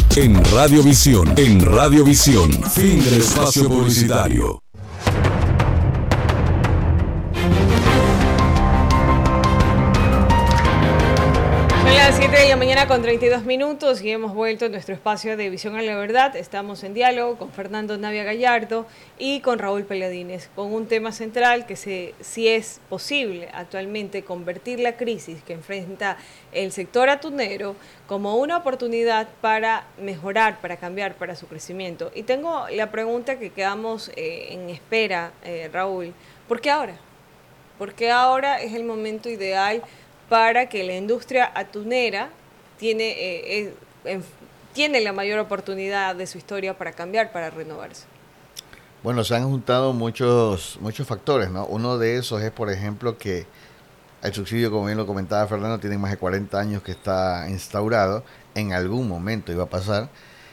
En Radiovisión, fin del espacio publicitario. Son las 7 de la mañana con 32 minutos y hemos vuelto a nuestro espacio de Visión a la Verdad. Estamos en diálogo con Fernando Navia Gallardo y con Raúl Peladines, con un tema central que si es posible actualmente convertir la crisis que enfrenta el sector atunero como una oportunidad para mejorar, para cambiar, para su crecimiento. Y tengo la pregunta que quedamos en espera, Raúl. ¿Por qué ahora? ¿Por qué ahora es el momento ideal para que la industria atunera tiene la mayor oportunidad de su historia para cambiar, para renovarse? Bueno, se han juntado muchos factores, ¿no? Uno de esos es, por ejemplo, que el subsidio, como bien lo comentaba Fernando, tiene más de 40 años que está instaurado. En algún momento iba a pasar.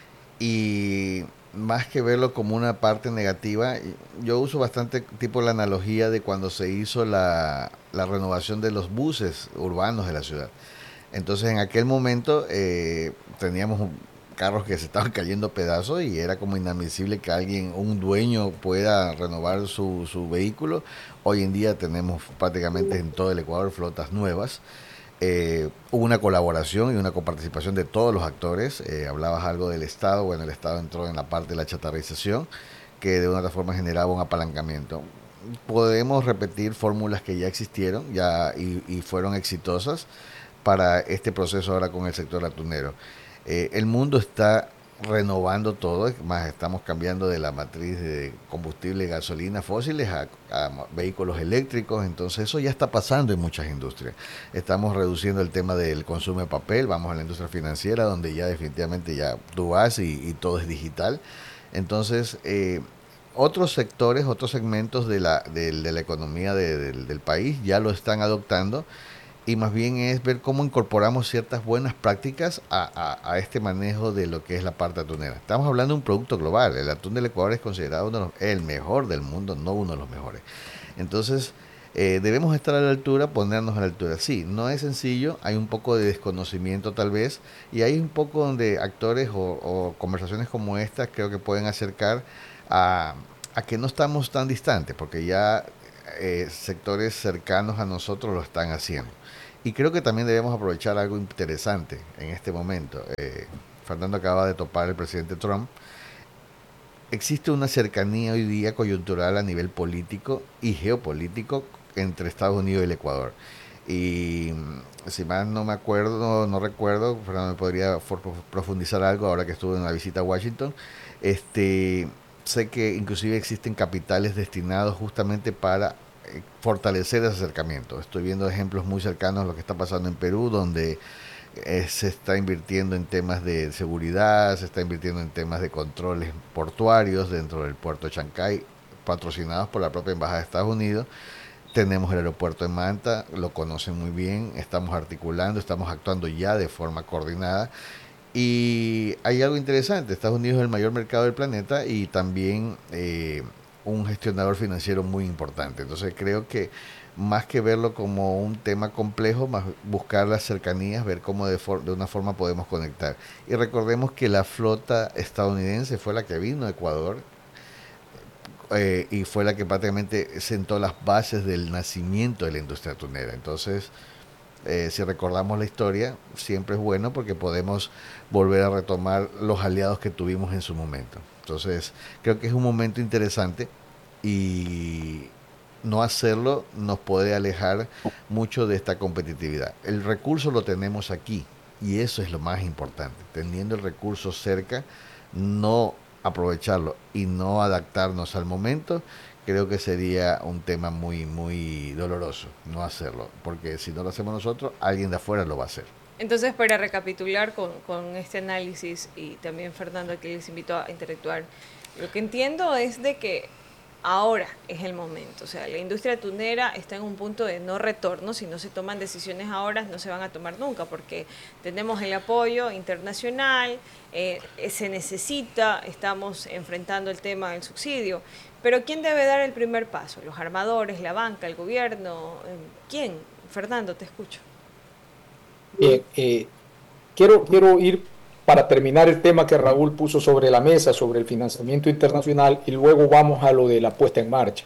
Y más que verlo como una parte negativa, yo uso bastante tipo la analogía de cuando se hizo la renovación de los buses urbanos de la ciudad. Entonces en aquel momento teníamos carros que se estaban cayendo a pedazos y era como inadmisible que alguien, un dueño, pueda renovar su vehículo. Hoy en día tenemos prácticamente en todo el Ecuador flotas nuevas. Hubo una colaboración y una coparticipación de todos los actores. Hablabas algo del Estado. Bueno, el Estado entró en la parte de la chatarrización, que de una otra forma generaba un apalancamiento. Podemos repetir fórmulas que ya existieron y fueron exitosas para este proceso ahora con el sector atunero. El mundo está renovando todo, más estamos cambiando de la matriz de combustible y gasolina fósiles a vehículos eléctricos, entonces eso ya está pasando en muchas industrias. Estamos reduciendo el tema del consumo de papel, vamos a la industria financiera donde ya definitivamente ya tú vas y todo es digital. Entonces, otros sectores, otros segmentos de la economía del país ya lo están adoptando y más bien es ver cómo incorporamos ciertas buenas prácticas a este manejo de lo que es la parte atunera. Estamos hablando de un producto global. El atún del Ecuador es considerado el mejor del mundo, no uno de los mejores. Entonces, debemos estar a la altura, ponernos a la altura. Sí, no es sencillo, hay un poco de desconocimiento tal vez, y hay un poco donde actores o conversaciones como estas creo que pueden acercar a que no estamos tan distantes, porque ya sectores cercanos a nosotros lo están haciendo. Y creo que también debemos aprovechar algo interesante en este momento. Fernando acaba de topar el presidente Trump. Existe una cercanía hoy día coyuntural a nivel político y geopolítico entre Estados Unidos y el Ecuador. Y si más no me acuerdo, no recuerdo, Fernando me podría profundizar algo ahora que estuve en la visita a Washington. Sé que inclusive existen capitales destinados justamente para fortalecer ese acercamiento. Estoy viendo ejemplos muy cercanos a lo que está pasando en Perú, donde se está invirtiendo en temas de seguridad, se está invirtiendo en temas de controles portuarios dentro del puerto de Chancay, patrocinados por la propia Embajada de Estados Unidos. Tenemos el aeropuerto de Manta, lo conocen muy bien, estamos articulando, estamos actuando ya de forma coordinada. Y hay algo interesante, Estados Unidos es el mayor mercado del planeta y también un gestionador financiero muy importante. Entonces creo que más que verlo como un tema complejo, más buscar las cercanías, ver cómo de una forma podemos conectar. Y recordemos que la flota estadounidense fue la que vino a Ecuador y fue la que prácticamente sentó las bases del nacimiento de la industria atunera. Entonces, si recordamos la historia, siempre es bueno porque podemos volver a retomar los aliados que tuvimos en su momento. Entonces, creo que es un momento interesante y no hacerlo nos puede alejar mucho de esta competitividad. El recurso lo tenemos aquí y eso es lo más importante. Teniendo el recurso cerca, no aprovecharlo y no adaptarnos al momento, creo que sería un tema muy doloroso no hacerlo, porque si no lo hacemos nosotros, alguien de afuera lo va a hacer. Entonces, para recapitular con este análisis y también Fernando, que les invito a interactuar, lo que entiendo es de que ahora es el momento. O sea, la industria atunera está en un punto de no retorno. Si no se toman decisiones ahora, no se van a tomar nunca, porque tenemos el apoyo internacional, se necesita, estamos enfrentando el tema del subsidio. Pero ¿quién debe dar el primer paso? ¿Los armadores, la banca, el gobierno? ¿Quién? Fernando, te escucho. Bien, quiero ir para terminar el tema que Raúl puso sobre la mesa, sobre el financiamiento internacional, y luego vamos a lo de la puesta en marcha.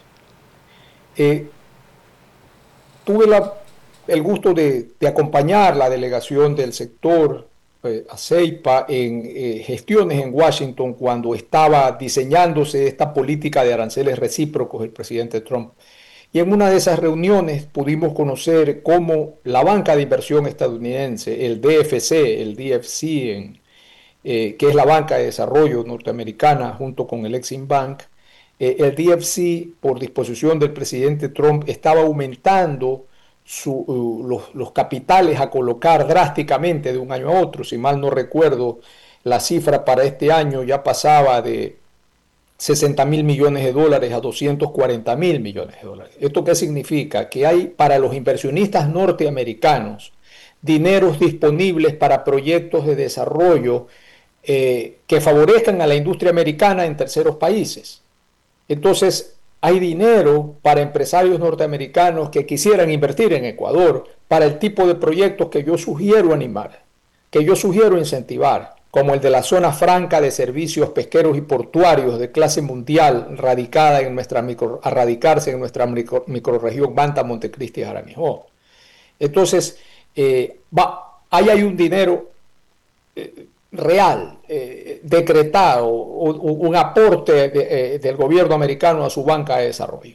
Tuve el gusto de acompañar la delegación del sector a CEIPA en gestiones en Washington cuando estaba diseñándose esta política de aranceles recíprocos el presidente Trump. Y en una de esas reuniones pudimos conocer cómo la banca de inversión estadounidense, el DFC, que es la banca de desarrollo norteamericana junto con el Exim Bank, el DFC, por disposición del presidente Trump, estaba aumentando los capitales a colocar drásticamente de un año a otro. Si mal no recuerdo, la cifra para este año ya pasaba de 60 mil millones de dólares a 240 mil millones de dólares. ¿Esto qué significa? Que hay para los inversionistas norteamericanos dineros disponibles para proyectos de desarrollo que favorezcan a la industria americana en terceros países. Entonces, hay dinero para empresarios norteamericanos que quisieran invertir en Ecuador para el tipo de proyectos que yo sugiero animar, que yo sugiero incentivar, como el de la zona franca de servicios pesqueros y portuarios de clase mundial a radicarse en nuestra microrregión Banta, Montecristi y Jaramijó. Entonces, ahí hay un dinero real, decretado, un aporte del gobierno americano a su banca de desarrollo.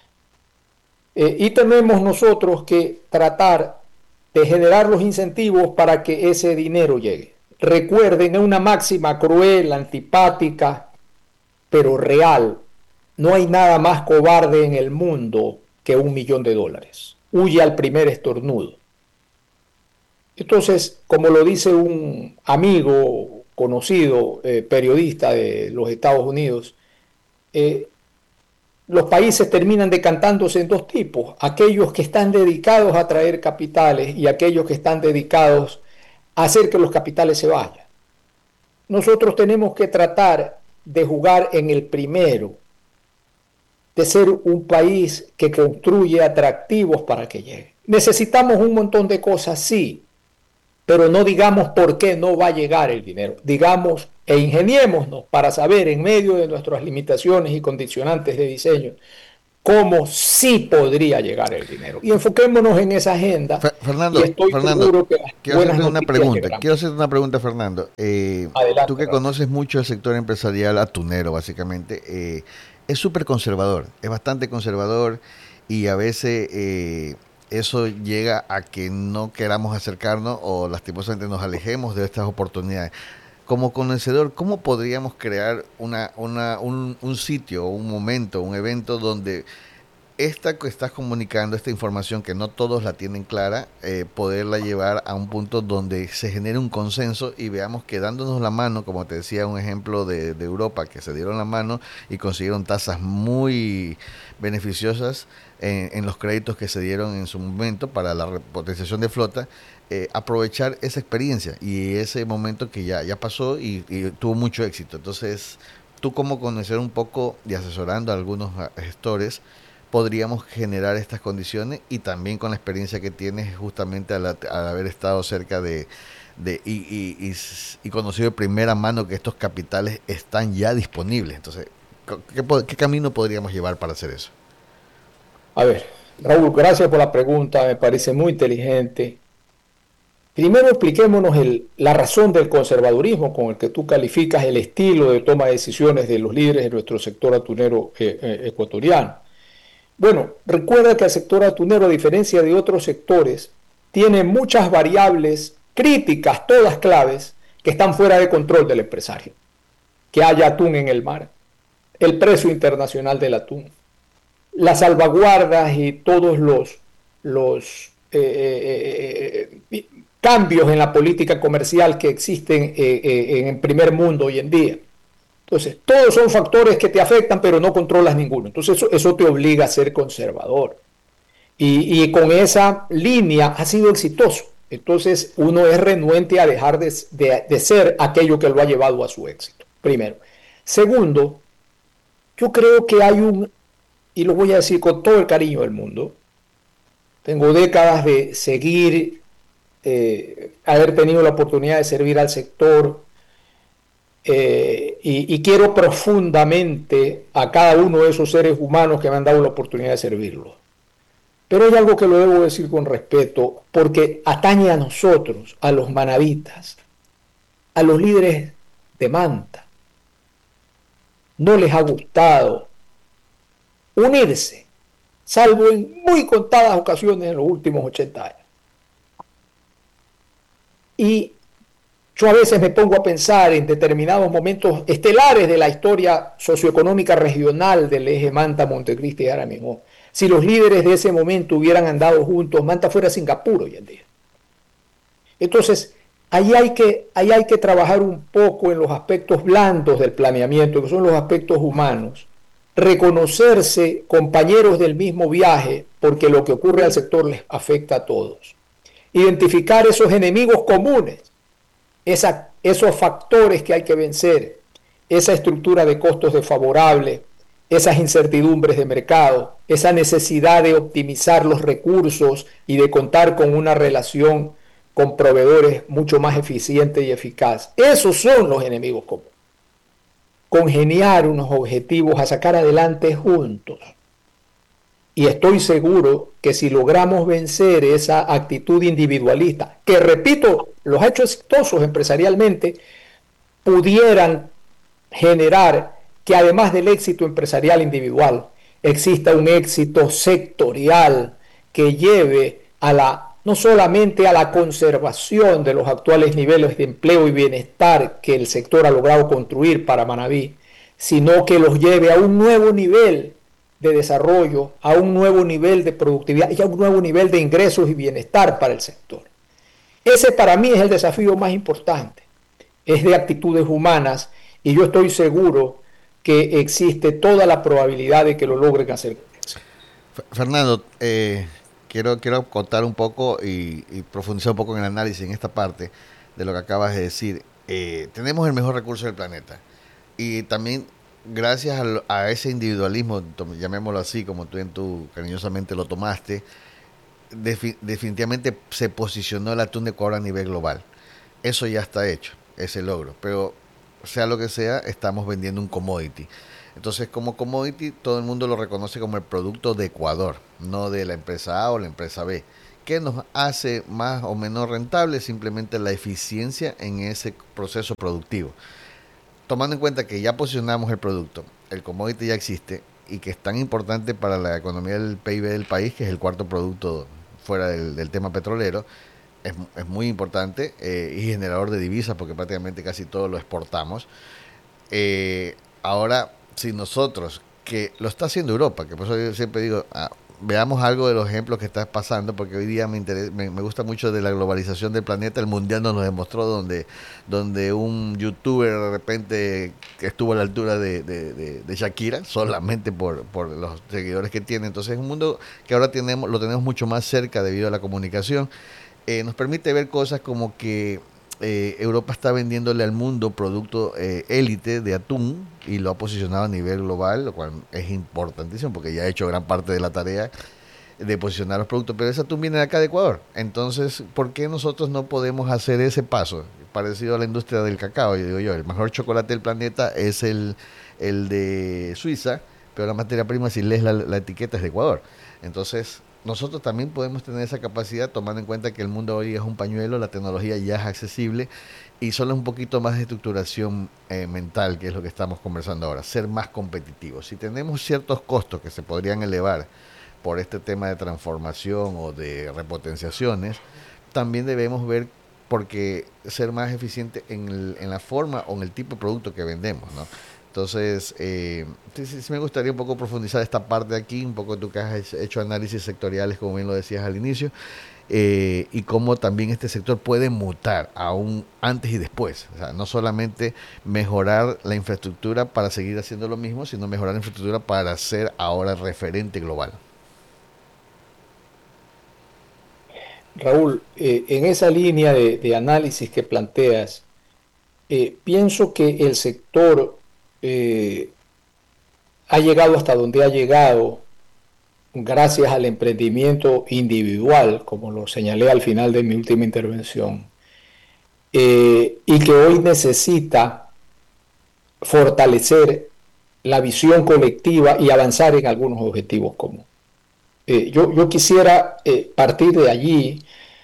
Y tenemos nosotros que tratar de generar los incentivos para que ese dinero llegue. Recuerden, es una máxima cruel, antipática, pero real. No hay nada más cobarde en el mundo que $1 millón. Huye al primer estornudo. Entonces, como lo dice un amigo conocido, periodista de los Estados Unidos, los países terminan decantándose en dos tipos: aquellos que están dedicados a traer capitales y aquellos que están dedicados a hacer que los capitales se vayan. Nosotros tenemos que tratar de jugar en el primero, de ser un país que construye atractivos para que llegue. Necesitamos un montón de cosas, sí, pero no digamos por qué no va a llegar el dinero. Digamos e ingeniémonos para saber, en medio de nuestras limitaciones y condicionantes de diseño, cómo sí podría llegar el dinero. Y enfoquémonos en esa agenda. Fernando, quiero hacerte una pregunta, Fernando. Adelante, tú que conoces mucho el sector empresarial atunero, básicamente, es súper conservador, es bastante conservador, y a veces eso llega a que no queramos acercarnos o lastimosamente nos alejemos de estas oportunidades. Como conocedor, ¿cómo podríamos crear un sitio, un momento, un evento donde esta que estás comunicando, esta información que no todos la tienen clara, poderla llevar a un punto donde se genere un consenso y veamos que dándonos la mano, como te decía, un ejemplo de Europa, que se dieron la mano y consiguieron tasas muy beneficiosas en los créditos que se dieron en su momento para la repotenciación de flota, aprovechar esa experiencia y ese momento que ya pasó y tuvo mucho éxito. Entonces, tú, como conocer un poco y asesorando a algunos gestores, podríamos generar estas condiciones, y también con la experiencia que tienes justamente al haber estado cerca y conocido de primera mano que estos capitales están ya disponibles. Entonces, ¿qué camino podríamos llevar para hacer eso? A ver, Raúl, gracias por la pregunta, me parece muy inteligente. Primero expliquémonos la razón del conservadurismo con el que tú calificas el estilo de toma de decisiones de los líderes de nuestro sector atunero ecuatoriano. Bueno, recuerda que el sector atunero, a diferencia de otros sectores, tiene muchas variables críticas, todas claves, que están fuera de control del empresario. Que haya atún en el mar, el precio internacional del atún, las salvaguardas y todos los cambios en la política comercial que existen en el primer mundo hoy en día. Entonces, todos son factores que te afectan, pero no controlas ninguno. Entonces, eso te obliga a ser conservador. Y con esa línea ha sido exitoso. Entonces, uno es renuente a dejar de ser aquello que lo ha llevado a su éxito. Primero. Segundo, yo creo que hay y lo voy a decir con todo el cariño del mundo, tengo décadas de seguir, haber tenido la oportunidad de servir al sector, y quiero profundamente a cada uno de esos seres humanos que me han dado la oportunidad de servirlos. Pero hay algo que lo debo decir con respeto, porque atañe a nosotros, a los manavitas, a los líderes de Manta. No les ha gustado unirse, salvo en muy contadas ocasiones en los últimos 80 años. Y yo a veces me pongo a pensar en determinados momentos estelares de la historia socioeconómica regional del eje Manta-Montecristi y Jaramillo. Si los líderes de ese momento hubieran andado juntos, Manta fuera Singapur hoy en día. Entonces, ahí hay que trabajar un poco en los aspectos blandos del planeamiento, que son los aspectos humanos. Reconocerse compañeros del mismo viaje, porque lo que ocurre al sector les afecta a todos. Identificar esos enemigos comunes, esos factores que hay que vencer, esa estructura de costos desfavorable, esas incertidumbres de mercado, esa necesidad de optimizar los recursos y de contar con una relación con proveedores mucho más eficiente y eficaz. Esos son los enemigos comunes. Congeniar unos objetivos a sacar adelante juntos. Y estoy seguro que si logramos vencer esa actitud individualista, que repito, los ha hecho exitosos empresarialmente, pudieran generar que además del éxito empresarial individual, exista un éxito sectorial que lleve no solamente a la conservación de los actuales niveles de empleo y bienestar que el sector ha logrado construir para Manabí, sino que los lleve a un nuevo nivel de desarrollo, a un nuevo nivel de productividad y a un nuevo nivel de ingresos y bienestar para el sector. Ese para mí es el desafío más importante, es de actitudes humanas, y yo estoy seguro que existe toda la probabilidad de que lo logren hacer. Fernando, quiero contar un poco y profundizar un poco en el análisis en esta parte de lo que acabas de decir. Tenemos el mejor recurso del planeta y también gracias a ese individualismo, llamémoslo así, como tú cariñosamente lo tomaste, definitivamente se posicionó el atún de Ecuador a nivel global. Eso ya está hecho, ese logro, pero sea lo que sea, estamos vendiendo un commodity. Entonces, como commodity, todo el mundo lo reconoce como el producto de Ecuador, no de la empresa A o la empresa B. ¿Qué nos hace más o menos rentable? Simplemente la eficiencia en ese proceso productivo. Tomando en cuenta que ya posicionamos el producto, el commodity ya existe y que es tan importante para la economía del PIB del país, que es el cuarto producto fuera del tema petrolero, es muy importante y generador de divisas porque prácticamente casi todo lo exportamos. Ahora, si nosotros, que lo está haciendo Europa, que por eso yo siempre digo, veamos algo de los ejemplos que está pasando, porque hoy día me gusta mucho de la globalización del planeta. El mundial nos lo demostró, donde un youtuber de repente estuvo a la altura de Shakira, solamente por los seguidores que tiene. Entonces es un mundo que ahora lo tenemos mucho más cerca debido a la comunicación. Nos permite ver cosas como que Europa está vendiéndole al mundo producto élite de atún y lo ha posicionado a nivel global, lo cual es importantísimo porque ya ha hecho gran parte de la tarea de posicionar los productos, pero ese atún viene de acá de Ecuador. Entonces, ¿por qué nosotros no podemos hacer ese paso? Parecido a la industria del cacao, yo digo yo, el mejor chocolate del planeta es el de Suiza, pero la materia prima, si lees la etiqueta, es de Ecuador. Entonces, nosotros también podemos tener esa capacidad, tomando en cuenta que el mundo hoy es un pañuelo, la tecnología ya es accesible y solo es un poquito más de estructuración mental, que es lo que estamos conversando ahora, ser más competitivos. Si tenemos ciertos costos que se podrían elevar por este tema de transformación o de repotenciaciones, también debemos ver porque ser más eficiente en la forma o en el tipo de producto que vendemos, ¿no? Entonces, sí me gustaría un poco profundizar esta parte de aquí, un poco tú que has hecho análisis sectoriales, como bien lo decías al inicio, y cómo también este sector puede mutar aún antes y después. O sea, no solamente mejorar la infraestructura para seguir haciendo lo mismo, sino mejorar la infraestructura para ser ahora referente global. Raúl, en esa línea de análisis que planteas, pienso que el sector ha llegado hasta donde ha llegado gracias al emprendimiento individual, como lo señalé al final de mi última intervención, y que hoy necesita fortalecer la visión colectiva y avanzar en algunos objetivos comunes. Yo quisiera partir de allí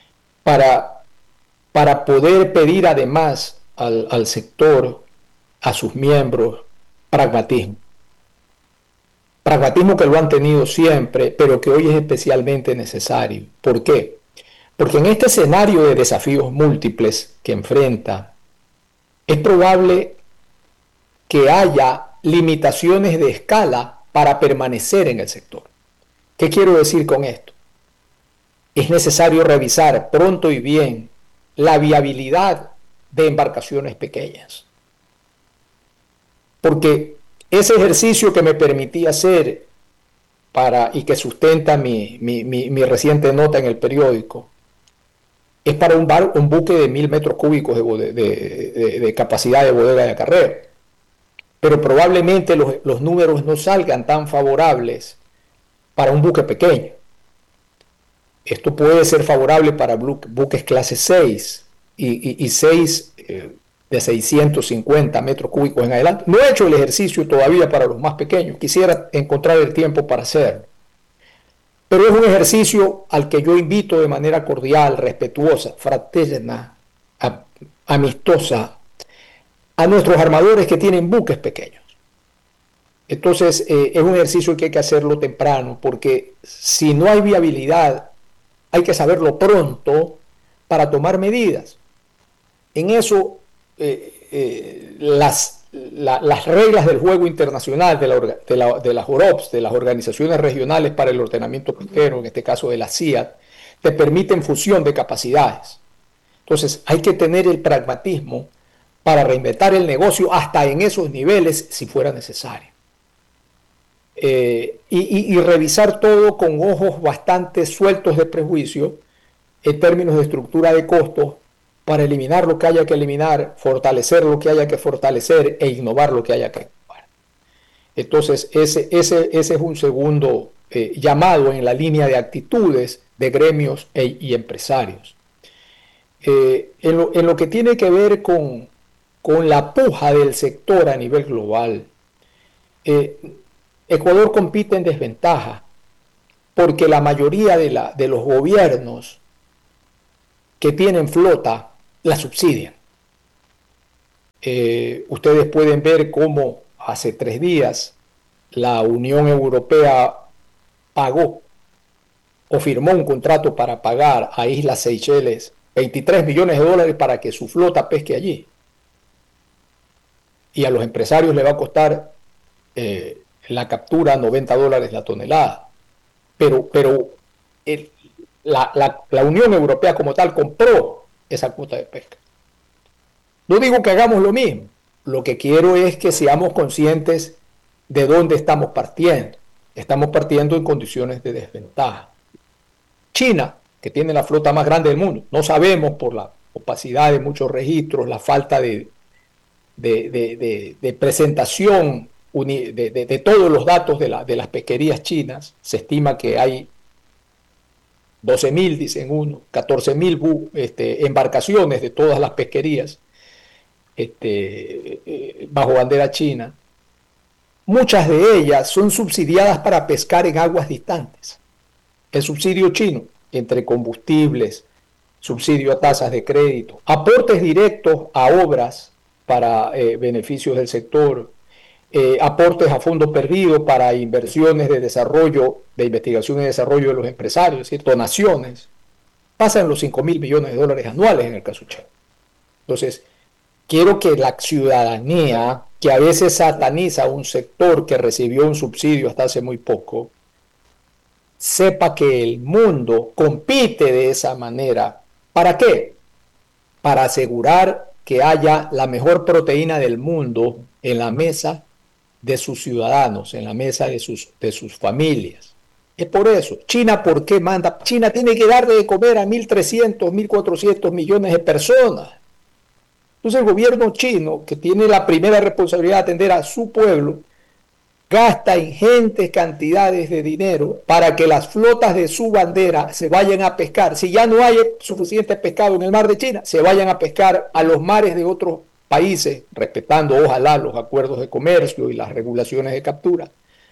para poder pedir además al sector, a sus miembros, pragmatismo. Pragmatismo que lo han tenido siempre, pero que hoy es especialmente necesario. ¿Por qué? Porque en este escenario de desafíos múltiples que enfrenta, es probable que haya limitaciones de escala para permanecer en el sector. ¿Qué quiero decir con esto? Es necesario revisar pronto y bien la viabilidad de embarcaciones pequeñas. Porque ese ejercicio que me permití hacer y que sustenta mi reciente nota en el periódico, es para un buque de 1.000 metros cúbicos de capacidad de bodega de acarreo. Pero probablemente los números no salgan tan favorables para un buque pequeño. Esto puede ser favorable para buques clase 6 y 6 de 650 metros cúbicos en adelante. No he hecho el ejercicio todavía para los más pequeños. Quisiera encontrar el tiempo para hacerlo. Pero es un ejercicio al que yo invito de manera cordial, respetuosa, fraterna, amistosa, a nuestros armadores que tienen buques pequeños. Entonces, es un ejercicio que hay que hacerlo temprano, porque si no hay viabilidad, hay que saberlo pronto para tomar medidas. En eso, las reglas del juego internacional de las OROPS, de las Organizaciones Regionales para el Ordenamiento Pesquero, en este caso de la CIAT, te permiten fusión de capacidades. Entonces, hay que tener el pragmatismo para reinventar el negocio hasta en esos niveles si fuera necesario. Y revisar todo con ojos bastante sueltos de prejuicio en términos de estructura de costos para eliminar lo que haya que eliminar, fortalecer lo que haya que fortalecer e innovar lo que haya que innovar. Entonces, ese es un segundo llamado en la línea de actitudes de gremios y empresarios. En lo que tiene que ver con la puja del sector a nivel global, Ecuador compite en desventaja porque la mayoría de los gobiernos que tienen flota la subsidian. Ustedes pueden ver cómo hace 3 días la Unión Europea pagó o firmó un contrato para pagar a Islas Seychelles 23 millones de dólares para que su flota pesque allí. Y a los empresarios le va a costar la captura $90 la tonelada. Pero la Unión Europea como tal compró esa cuota de pesca. No digo que hagamos lo mismo. Lo que quiero es que seamos conscientes de dónde estamos partiendo. Estamos partiendo en condiciones de desventaja. China, que tiene la flota más grande del mundo, no sabemos por la opacidad de muchos registros, la falta de presentación de todos los datos de las pesquerías chinas. Se estima que hay 12.000, dicen uno, 14.000 embarcaciones de todas las pesquerías bajo bandera china. Muchas de ellas son subsidiadas para pescar en aguas distantes. El subsidio chino, entre combustibles, subsidio a tasas de crédito, aportes directos a obras para beneficios del sector, aportes a fondo perdido para inversiones de desarrollo, de investigación y desarrollo de los empresarios, es decir, donaciones, pasan los 5.000 millones de dólares anuales en el caso chino. Entonces, quiero que la ciudadanía, que a veces sataniza un sector que recibió un subsidio hasta hace muy poco, sepa que el mundo compite de esa manera. ¿Para qué? Para asegurar que haya la mejor proteína del mundo en la mesa de sus ciudadanos, en la mesa de sus familias. Es por eso. China, ¿por qué manda? China tiene que darle de comer a 1.300, 1.400 millones de personas. Entonces el gobierno chino, que tiene la primera responsabilidad de atender a su pueblo, gasta ingentes cantidades de dinero para que las flotas de su bandera se vayan a pescar. Si ya no hay suficiente pescado en el mar de China, se vayan a pescar a los mares de otros países, respetando ojalá los acuerdos de comercio y las regulaciones de captura,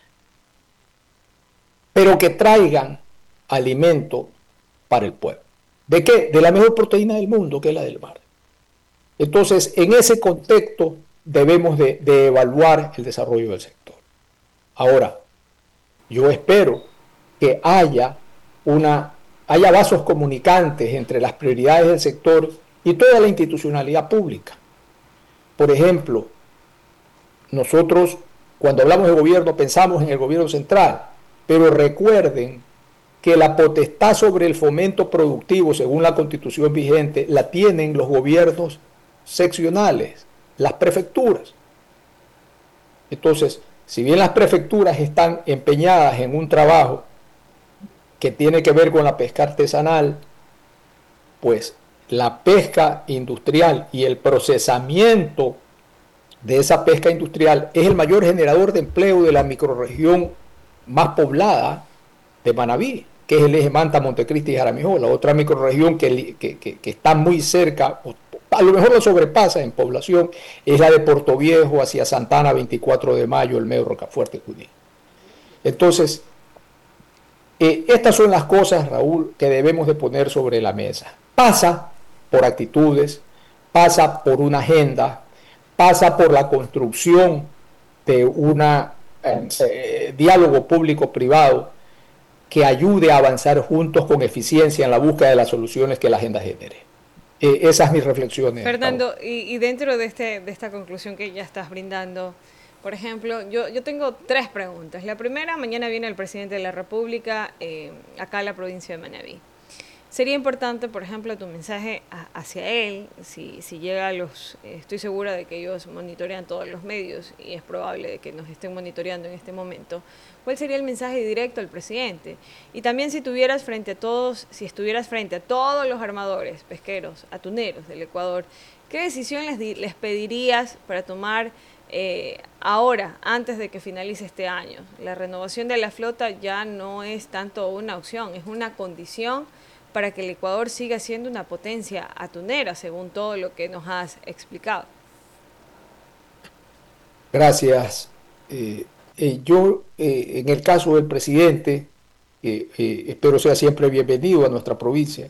pero que traigan alimento para el pueblo. ¿De qué? De la mejor proteína del mundo, que es la del mar. Entonces, en ese contexto debemos de evaluar el desarrollo del sector. Ahora, yo espero que haya vasos comunicantes entre las prioridades del sector y toda la institucionalidad pública. Por ejemplo, nosotros cuando hablamos de gobierno pensamos en el gobierno central, pero recuerden que la potestad sobre el fomento productivo, según la Constitución vigente, la tienen los gobiernos seccionales, las prefecturas. Entonces, si bien las prefecturas están empeñadas en un trabajo que tiene que ver con la pesca artesanal, pues la pesca industrial y el procesamiento de esa pesca industrial es el mayor generador de empleo de la microrregión más poblada de Manabí, que es el eje Manta, Montecristi y Jaramillo, la otra microrregión que está muy cerca, a lo mejor lo sobrepasa en población, es la de Puerto Viejo hacia Santana, 24 de Mayo, El Medio, Rocafuerte, Junín. Entonces, estas son las cosas, Raúl, que debemos de poner sobre la mesa. Pasa por actitudes, pasa por una agenda, pasa por la construcción de un diálogo público-privado que ayude a avanzar juntos con eficiencia en la búsqueda de las soluciones que la agenda genere. Esa es mi reflexión. Fernando, y dentro de esta conclusión que ya estás brindando, por ejemplo, yo tengo 3 preguntas. La primera, mañana viene el presidente de la República acá a la provincia de Manabí. Sería importante, por ejemplo, tu mensaje hacia él, si llega a estoy segura de que ellos monitorean todos los medios y es probable de que nos estén monitoreando en este momento. ¿Cuál sería el mensaje directo al presidente? Y también si estuvieras frente a todos los armadores, pesqueros, atuneros del Ecuador, ¿qué decisión les pedirías para tomar ahora, antes de que finalice este año? La renovación de la flota ya no es tanto una opción, es una condición para que el Ecuador siga siendo una potencia atunera, según todo lo que nos has explicado. Gracias. Yo, en el caso del presidente, espero sea siempre bienvenido a nuestra provincia,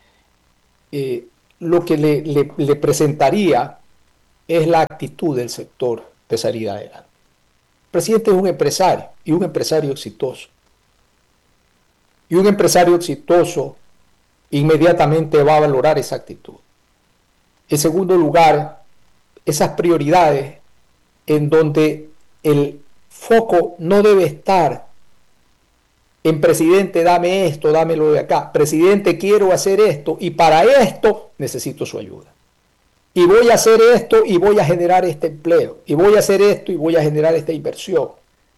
lo que le presentaría es la actitud del sector de salir adelante. El presidente es un empresario, y un empresario exitoso. Y un empresario exitoso inmediatamente va a valorar esa actitud. En segundo lugar, esas prioridades en donde el foco no debe estar en presidente, dame esto, dámelo de acá. Presidente, quiero hacer esto y para esto necesito su ayuda. Y voy a hacer esto y voy a generar este empleo. Y voy a hacer esto y voy a generar esta inversión.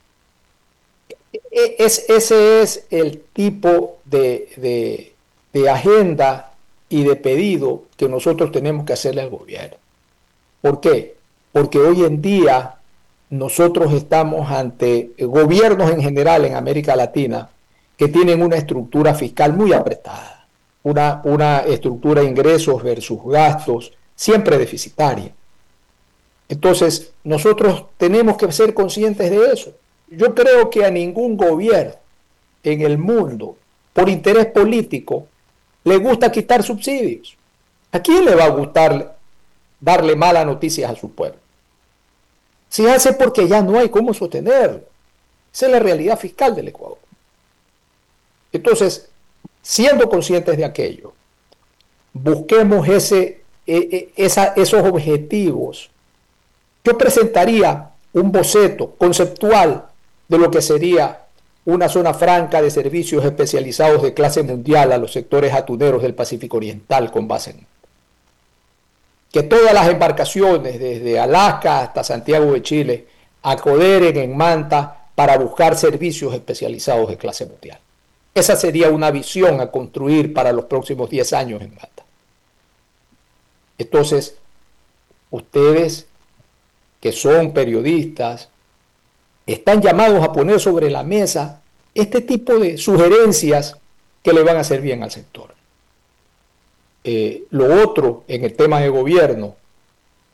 Ese es el tipo de agenda y de pedido que nosotros tenemos que hacerle al gobierno. ¿Por qué? Porque hoy en día nosotros estamos ante gobiernos en general en América Latina que tienen una estructura fiscal muy apretada, una estructura de ingresos versus gastos siempre deficitaria. Entonces, nosotros tenemos que ser conscientes de eso. Yo creo que a ningún gobierno en el mundo, por interés político, le gusta quitar subsidios. ¿A quién le va a gustar darle malas noticias a su pueblo? Se hace porque ya no hay cómo sostenerlo. Esa es la realidad fiscal del Ecuador. Entonces, siendo conscientes de aquello, busquemos esos objetivos. Yo presentaría un boceto conceptual de lo que sería una zona franca de servicios especializados de clase mundial a los sectores atuneros del Pacífico Oriental con base en que todas las embarcaciones desde Alaska hasta Santiago de Chile acoderen en Manta para buscar servicios especializados de clase mundial. Esa sería una visión a construir para los próximos 10 años en Manta. Entonces, ustedes que son periodistas están llamados a poner sobre la mesa este tipo de sugerencias que le van a hacer bien al sector. Lo otro, en el tema de gobierno,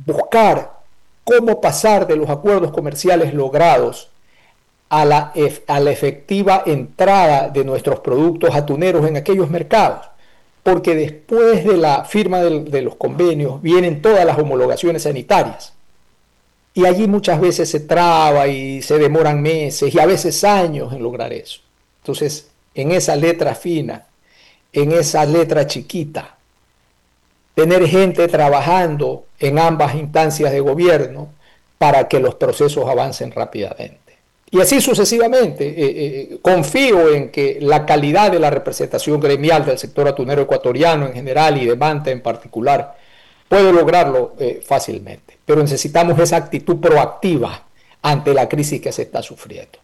buscar cómo pasar de los acuerdos comerciales logrados a la efectiva entrada de nuestros productos atuneros en aquellos mercados, porque después de la firma de los convenios vienen todas las homologaciones sanitarias, y allí muchas veces se traba y se demoran meses y a veces años en lograr eso. Entonces, en esa letra fina, en esa letra chiquita, tener gente trabajando en ambas instancias de gobierno para que los procesos avancen rápidamente. Y así sucesivamente. Confío en que la calidad de la representación gremial del sector atunero ecuatoriano en general y de Manta en particular puede lograrlo fácilmente. Pero necesitamos esa actitud proactiva ante la crisis que se está sufriendo.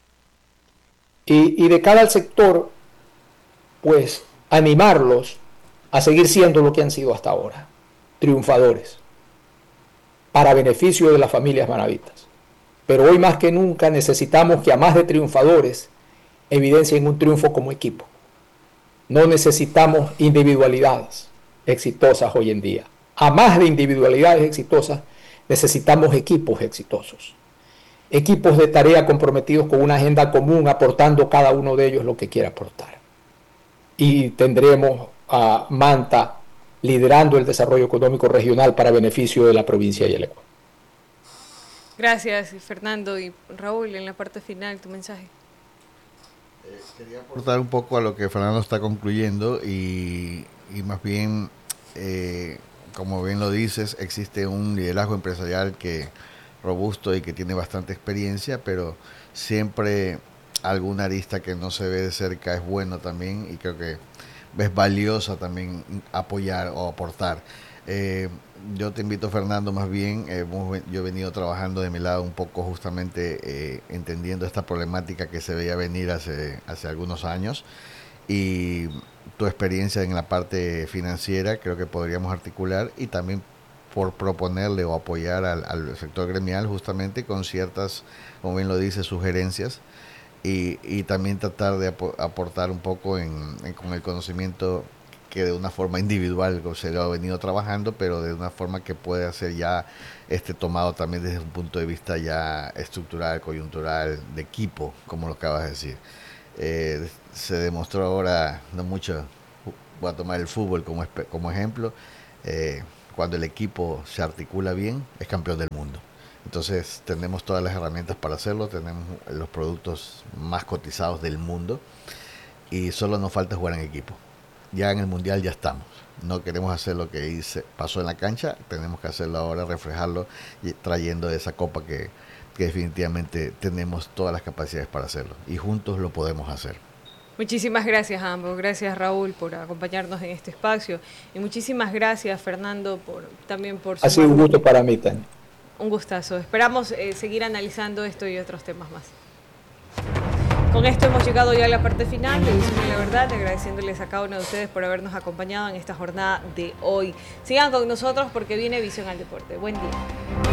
Y de cara al sector, pues animarlos a seguir siendo lo que han sido hasta ahora, triunfadores, para beneficio de las familias manavitas. Pero hoy más que nunca necesitamos que a más de triunfadores evidencien un triunfo como equipo. No necesitamos individualidades exitosas hoy en día. A más de individualidades exitosas necesitamos equipos exitosos. Equipos de tarea comprometidos con una agenda común, aportando cada uno de ellos lo que quiera aportar. Y tendremos a Manta liderando el desarrollo económico regional para beneficio de la provincia y el Ecuador. Gracias, Fernando. Y Raúl, en la parte final, tu mensaje. Quería aportar un poco a lo que Fernando está concluyendo y más bien, como bien lo dices, existe un liderazgo empresarial que robusto y que tiene bastante experiencia, pero siempre alguna arista que no se ve de cerca es bueno también, y creo que es valiosa también apoyar o aportar. Yo te invito, Fernando, más bien, yo he venido trabajando de mi lado un poco justamente entendiendo esta problemática que se veía venir hace algunos años, y tu experiencia en la parte financiera creo que podríamos articular, y también por proponerle o apoyar al sector gremial justamente con ciertas, como bien lo dice, sugerencias, y también tratar de aportar un poco con el conocimiento que de una forma individual se lo ha venido trabajando, pero de una forma que puede ser ya tomado también desde un punto de vista ya estructural, coyuntural, de equipo, como lo acabas de decir. Se demostró ahora, no mucho, voy a tomar el fútbol como ejemplo, cuando el equipo se articula bien, es campeón del mundo. Entonces tenemos todas las herramientas para hacerlo, tenemos los productos más cotizados del mundo, y solo nos falta jugar en equipo. Ya en el mundial ya estamos. No queremos hacer lo que pasó en la cancha, tenemos que hacerlo ahora, reflejarlo y trayendo esa copa que definitivamente tenemos todas las capacidades para hacerlo, y juntos lo podemos hacer. Muchísimas gracias a ambos. Gracias, Raúl, por acompañarnos en este espacio, y muchísimas gracias, Fernando, también por su... Ha sido un gusto para mí también. Un gustazo. Esperamos seguir analizando esto y otros temas más. Con esto hemos llegado ya a la parte final de Visión a la Verdad, agradeciéndoles a cada uno de ustedes por habernos acompañado en esta jornada de hoy. Sigan con nosotros porque viene Visión al Deporte. Buen día.